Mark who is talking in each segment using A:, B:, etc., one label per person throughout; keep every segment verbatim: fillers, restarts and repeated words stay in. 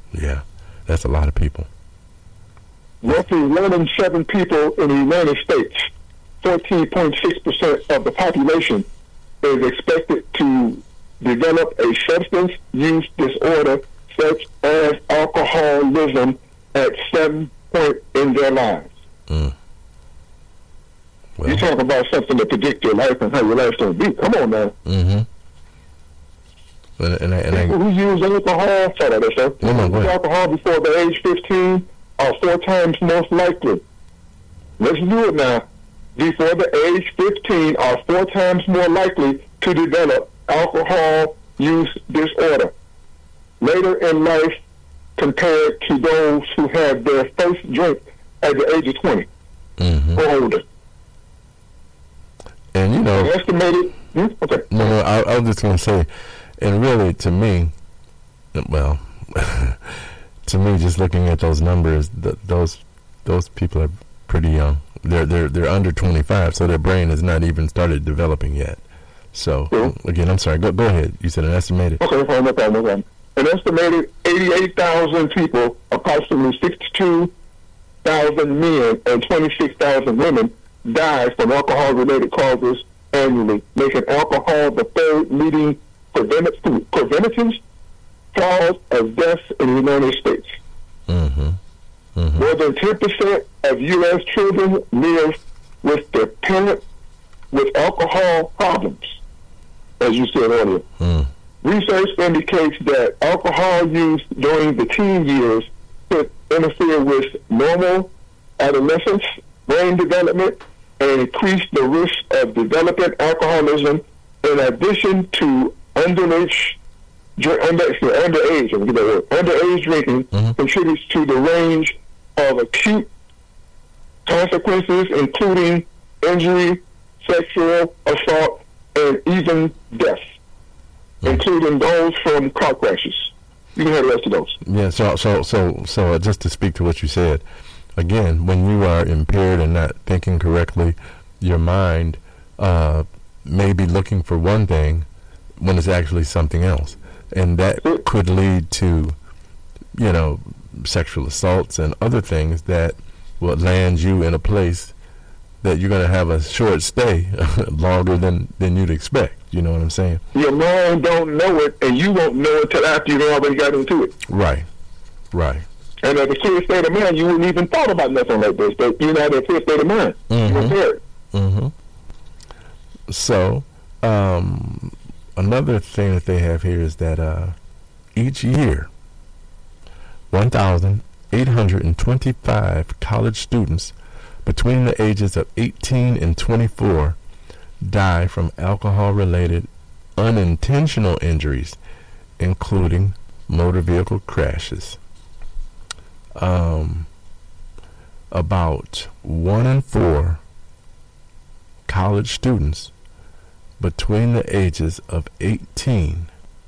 A: Yeah, that's a lot of people.
B: Roughly one in seven people in the United States, fourteen point six percent of the population, is expected to develop a substance use disorder such as alcoholism at some point in their lives.
A: Mm. Well,
B: you talk about something to predict your life and how your life's going to be. Come on now.
A: Mm-hmm. And, and I, and
B: People
A: I,
B: who use alcohol, sorry, that's sir.
A: No, no, go
B: use
A: ahead.
B: alcohol before the age fifteen are four times most likely. Let's do it now. Before the age fifteen are four times more likely to develop alcohol use disorder later in life compared to those who had their first drink at the age of twenty
A: mm-hmm.
B: or older.
A: And you know,
B: estimated. Hmm? Okay.
A: No, no, I, I was just going to say, and really, to me, well, to me, just looking at those numbers, th- those those people are pretty young. They're they're they're under twenty-five, so their brain has not even started developing yet. So
B: Mm-hmm.
A: again, I'm sorry. Go go ahead. You said an estimated.
B: Okay, fine, no problem, no problem. An estimated eighty-eight thousand people, approximately sixty-two thousand men and twenty-six thousand women, die from alcohol-related causes annually, making alcohol the third leading preventative, preventative cause of death in the United States.
A: Mm-hmm. Mm-hmm.
B: More than ten percent of U S children live with their parent with alcohol problems, as you said earlier.
A: Mm.
B: Research indicates that alcohol use during the teen years could interfere with normal adolescence, brain development, and increase the risk of developing alcoholism in addition to underage, under, underage, I'm get that word, underage drinking
A: mm-hmm.
B: contributes to the range of acute consequences, including injury, sexual assault, and even death, mm-hmm. including those from car crashes. You can have the rest of those.
A: Yeah. So so so so uh, just to speak to what you said. Again, when you are impaired and not thinking correctly, your mind uh, may be looking for one thing when it's actually something else. And that could lead to, you know, sexual assaults and other things that will land you in a place that you're going to have a short stay longer than, than you'd expect. You know what I'm saying?
B: Your mind don't know it, and you won't know it until after you've already got into it.
A: Right, right.
B: And at a clear state of mind, you wouldn't even thought about nothing like this, but you're not at a clear state of mind.
A: Mm-hmm.
B: You're impaired.
A: Mm-hmm. So, um, another thing that they have here is that uh, each year, one thousand eight hundred twenty-five college students between the ages of eighteen and twenty-four die from alcohol-related unintentional injuries, including motor vehicle crashes. Um, about one in four college students between the ages of eighteen.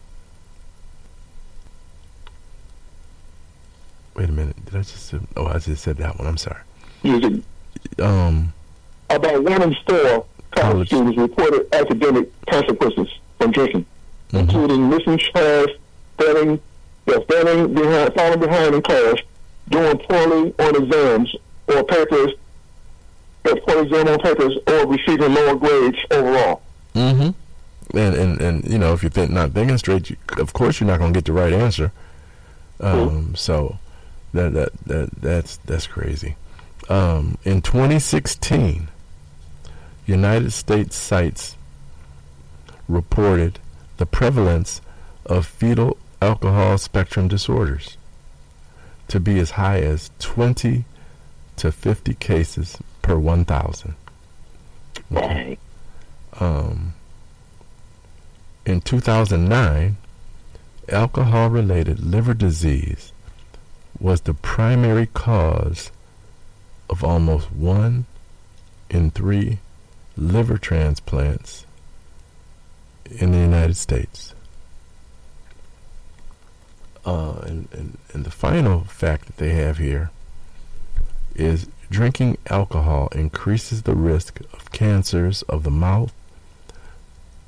A: Wait a minute. Did I just say, oh, I just said that one. I'm sorry.
B: Using
A: Um,
B: about one in four college,
A: College.
B: students reported academic consequences from drinking,
A: mhm.
B: including missing class, failing, yeah, failing behind, falling behind in class, doing poorly on exams or papers, yeah, poor exam on papers, or receiving lower grades overall.
A: Mm-hmm. And, and, and you know, if you're think, not thinking straight, you, of course you're not going to get the right answer. Um,
B: Mm-hmm.
A: So that, that, that, that's, that's crazy. Um, in twenty sixteen, United States sites reported the prevalence of fetal alcohol spectrum disorders to be as high as twenty to fifty cases per one thousand.
B: Okay.
A: Um, in two thousand nine, alcohol-related liver disease was the primary cause of almost one in three liver transplants in the United States. Uh, and, and, and the final fact that they have here is drinking alcohol increases the risk of cancers of the mouth,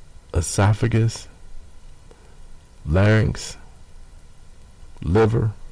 A: esophagus, larynx, liver,